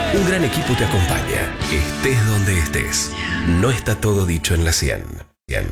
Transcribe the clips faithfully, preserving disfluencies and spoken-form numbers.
Un gran equipo te acompaña, estés donde estés. No está todo dicho en la cien. cien.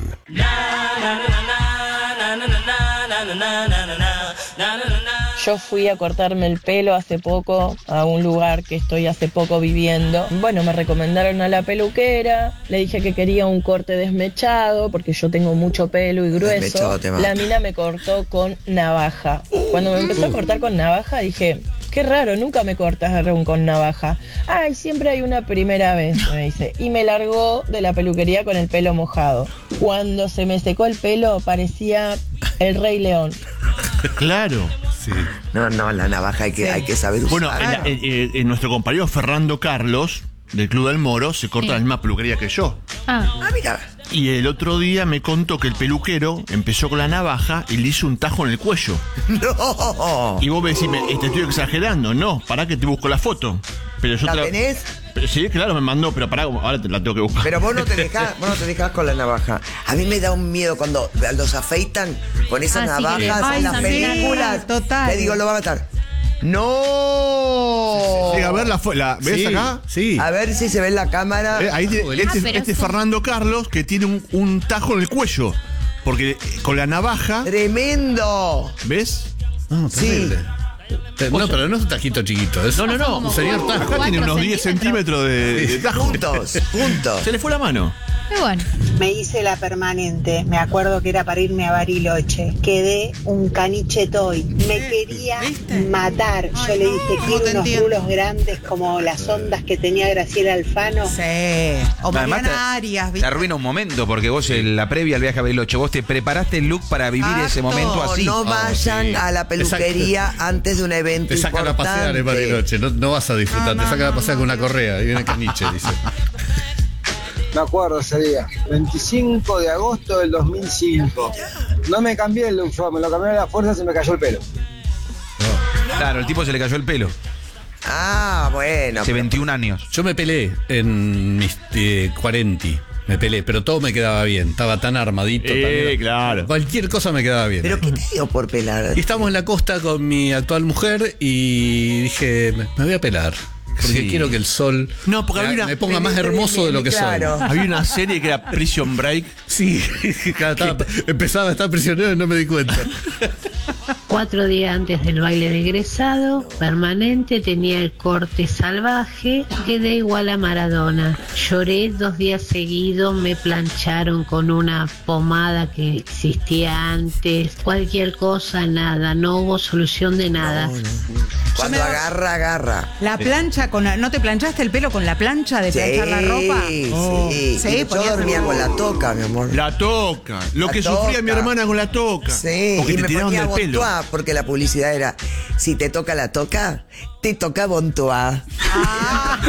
Yo fui a cortarme el pelo hace poco a un lugar que estoy hace poco viviendo. Bueno, me recomendaron a la peluquera, le dije que quería un corte desmechado porque yo tengo mucho pelo y grueso. La mina me cortó con navaja. Cuando me empezó a cortar con navaja dije, qué raro, nunca me cortaron con navaja. Ay, siempre hay una primera vez, me dice. Y me largó de la peluquería con el pelo mojado. Cuando se me secó el pelo parecía el Rey León. Claro. Sí. No, no, la navaja hay que, sí. hay que saber usar. Bueno, en, en, en, en nuestro compañero Fernando Carlos, del Club del Moro, se corta sí. la misma peluquería que yo. Ah. ah, mira. Y el otro día me contó que el peluquero empezó con la navaja y le hizo un tajo en el cuello. ¡No! Y vos me decís, te estoy exagerando. No, pará que te busco la foto. Pero yo ¿La tra... tenés? Pero, sí, claro, me mandó, pero pará, ahora te la tengo que buscar. Pero vos no te dejás, vos no te dejás con la navaja. A mí me da un miedo cuando los afeitan con esas ah, navajas sí, en las películas. Sí, total. Te digo, lo va a matar. ¡No! Sí, a ver, la, la ¿ves sí, acá? Sí. A ver si se ve en la cámara. Eh, ahí tiene, este, ah, este es Fernando Carlos que tiene un, un tajo en el cuello. Porque con la navaja. ¡Tremendo! ¿Ves? No, terrible. Sí. No, pero no es un tajito chiquito. Es no, no, no. Un señor tajo. Acá tiene unos diez centímetros de, de tajo. Puntos, puntos. Se le fue la mano. Muy bueno. Me hice la permanente. Me acuerdo que era para irme a Bariloche. Quedé un caniche toy. Me quería ¿Viste? matar. Yo Ay, le dije, no, quiero unos rulos grandes como las ondas que tenía Graciela Alfano. Sí. O Mariana Arias. Te arruina un momento porque vos en la previa al viaje a Bariloche, vos te preparaste el look para vivir Harto. ese momento así. No vayan oh, sí. a la peluquería Exacto. antes de un evento te sacan importante. a pasear en Bariloche. No, no vas a disfrutar. No, no, te sacan a pasear no, con una correa y viene caniche, dice. Me acuerdo ese día, veinticinco de agosto del dos mil cinco. No me cambié el look, yo me lo cambié a la fuerza y se me cayó el pelo. Oh. Claro, el tipo se le cayó el pelo. Ah, bueno. Hace veintiún años. Yo me peleé en mis eh, cuarenta. Me peleé, pero todo me quedaba bien. Estaba tan armadito. Eh, tan claro. Cualquier cosa me quedaba bien. ¿Pero qué te dio por pelar? Y estábamos en la costa con mi actual mujer y dije, me, me voy a pelar. Porque sí. quiero que el sol no, porque me, una, me ponga más hermoso de lo que claro. soy. Había una serie que era Prison Break. Sí, estaba, empezaba a estar prisionero y no me di cuenta. Cuatro días antes del baile de egresado, permanente, tenía el corte salvaje, quedé igual a Maradona. Lloré dos días seguidos, me plancharon con una pomada que existía antes. Cualquier cosa, nada, no hubo solución de nada. No, no. Cuando agarra, agarra. La plancha, con la, ¿no te planchaste el pelo con la plancha de sí, planchar la ropa? Oh. Sí, sí. Yo dormía con la toca, mi amor. La toca. Lo la que toca. sufría mi hermana con la toca. Sí, porque y te me tiraban ponía del pelo. Bontoa, porque la publicidad era, si te toca la toca, te toca Bontoa. Ah.